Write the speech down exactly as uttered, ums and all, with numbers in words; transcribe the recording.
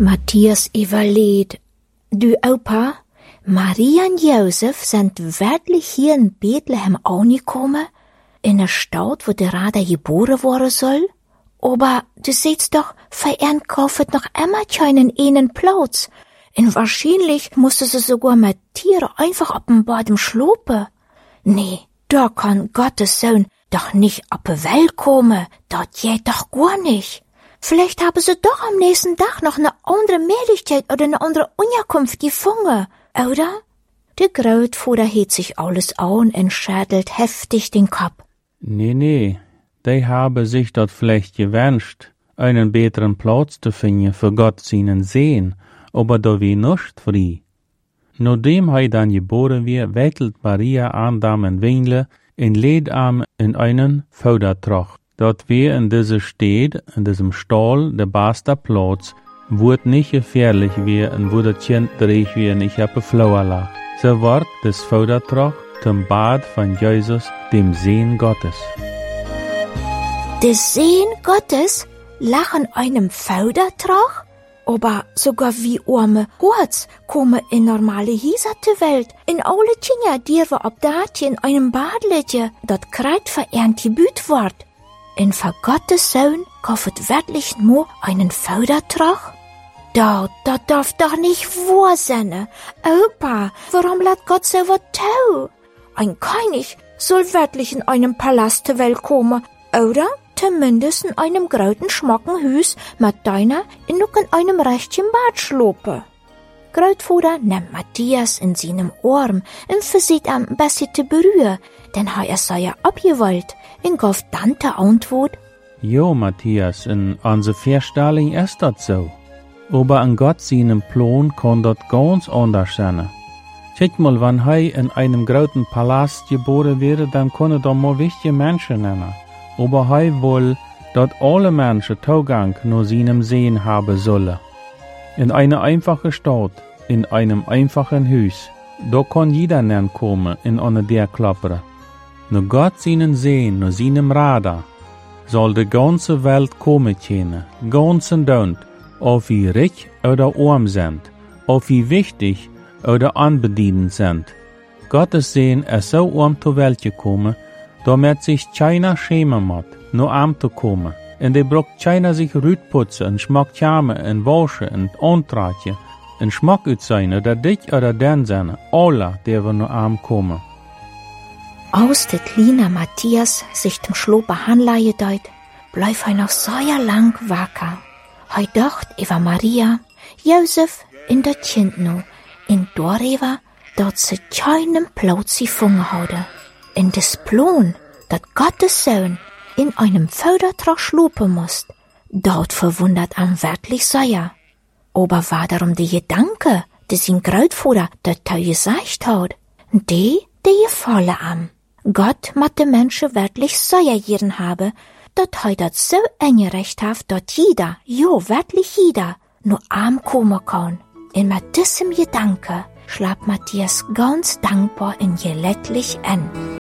Matthias überlegt, du Opa, Maria und Josef sind wirklich hier in Bethlehem angekommen, in der Stadt, wo der Rader geboren worden soll? Aber du siehst doch, für ihn kauft noch immer keinen einen Platz. Und wahrscheinlich musste sie sogar mit Tieren einfach auf dem Boden schlopen. Nee, da kann Gottes Sohn doch nicht auf die Welt kommen, das geht doch gar nicht. Vielleicht haben sie doch am nächsten Tag noch eine andere Möglichkeit oder eine andere Unterkunft gefunden, oder? Der Großvater hielt sich alles an und schüttelt heftig den Kopf. Nee, nee, die haben sich dort vielleicht gewünscht, einen besseren Platz zu finden für Gott seinen Sehen, aber da wie nicht frei. Nachdem er dann geboren wird, wettelt Maria an dem Weinle und lädt ihm in einen Vordertrag. Dort wir in dieser Stadt, in diesem Stall, der beste Platz, wo es nicht gefährlich wird und wo das Kind dreht wir nicht auf der Flour lag. So wird das Vordertrag zum Bad von Jesus, dem Sehen Gottes. Der Sehen Gottes lag in einem Vordertrag? Aber sogar wie arme Horts kommen in normale Häuser zur Welt. In alle Kinder, die wir ob dat in einem Bad liegen, dat Kreid verernt gebüht wird. In für Gottes Sohn kauft wirklich nur einen Fördertrag? Da, das darf doch nicht wahr sein. Opa, warum lässt Gott so was tun? Ein König soll wirklich in einem Palast zur Welt kommen, oder? Zumindest in einem großen schmacken Hüs mit deiner in noch in einem rechten Bad schlopen. Großvater nimmt Matthias in seinem Arm und versucht ihn ein bisschen zu berühren, denn er sei ja abgewollt und gab dann die Antwort: Jo, Matthias, in unserer Vorstellung ist das so. Aber an Gott seinem Plan kann das ganz anders sein. Schaut mal, wenn er in einem großen Palast geboren wäre, dann können da mal wichtige Menschen nennen. Aber er will, dass alle Menschen Zugang zu seinem Sehen haben sollen. In eine einfache Stadt, in einem einfachen Haus, da kann jeder kommen in eine der Klappere. Nur Gott seinen Sehen, nur seinem Radar, soll die ganze Welt kommen können, ganz und und, ob wir reich oder arm sind, ob wir wichtig oder unbedient sind. Gottes Sehen ist so arm zur Welt gekommen, damit sich keiner schämen muss, nur arm zu kommen. Und er braucht keiner sich rüt putzen und schmack jamen und waschen und antragen und schmack ut sein oder dich oder den sein, alle, der wir nur arm kommen. Aus der kleine Matthias sich dem Schlope Handleihe deut, bleib er noch so lang wacker. Er dacht über Maria, Josef in der Kind noch, in Doreva, dort sie keinen Platz gefunden hatte. In des Plan, dat Gottes Sohn in einem Fördertrag schlupen muss, dort verwundert am wirklich sehr. Aber war darum die Gedanke, die sein Großvater dort gesagt hat, die, die gefallen am. Gott mat de Menschen wirklich sehr gern habe, dat he dat so eng recht hat, dat jeder, jo wirklich jeder, nur arm kommen kann. Und mit diesem Gedanke schlapp Matthias ganz dankbar in gelättlich an.